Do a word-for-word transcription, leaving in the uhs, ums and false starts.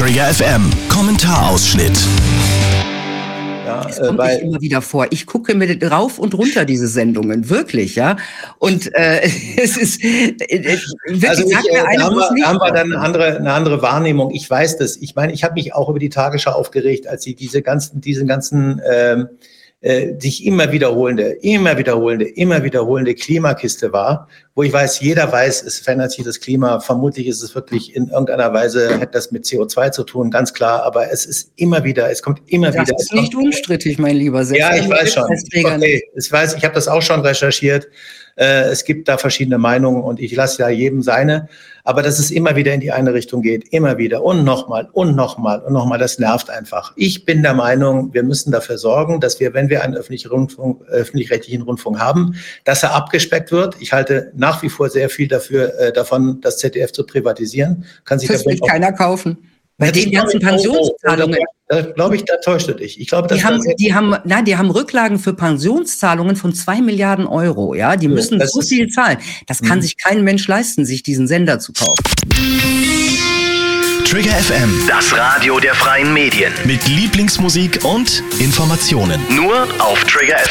Trigger F M, Kommentarausschnitt. Ja, das kommt äh, immer wieder vor. Ich gucke mir rauf und runter diese Sendungen, wirklich, ja. Und äh, es ist äh, wirklich, also ich, sagt mir äh, einer, haben, wo es wir, nicht haben wir dann eine andere, eine andere Wahrnehmung. Ich weiß das. Ich meine, ich habe mich auch über die Tagesschau aufgeregt, als sie diese ganzen, diesen ganzen ähm, äh, sich immer wiederholende, immer wiederholende, immer wiederholende Klimakiste war, wo ich weiß, jeder weiß, es verändert sich das Klima. Vermutlich ist es wirklich in irgendeiner Weise, hat das mit C O zwei zu tun, ganz klar. Aber es ist immer wieder, es kommt immer das wieder. Das ist nicht unstrittig, mein Lieber. Selbst ja, ich weiß schon. Okay, ich weiß, ich habe das auch schon recherchiert. Äh, es gibt da verschiedene Meinungen und ich lasse ja jedem seine. Aber dass es immer wieder in die eine Richtung geht, immer wieder und nochmal und nochmal und nochmal, das nervt einfach. Ich bin der Meinung, wir müssen dafür sorgen, dass wir, wenn wir einen öffentlichen Rundfunk, öffentlich-rechtlichen Rundfunk haben, dass er abgespeckt wird. Ich halte nach wie vor sehr viel dafür, äh, davon, das Z D F zu privatisieren. Kann sich das will keiner kaufen. Bei den ganzen Pensionszahlungen. Oh, oh, da glaube ich, da täuscht du dich. Ich glaube, die haben, die haben, nein, die haben Rücklagen für Pensionszahlungen von zwei Milliarden Euro. Ja, die müssen so viel zahlen. Das kann sich kein Mensch leisten, sich diesen Sender zu kaufen. Trigger F M, das Radio der freien Medien. Mit Lieblingsmusik und Informationen. Nur auf Trigger F M.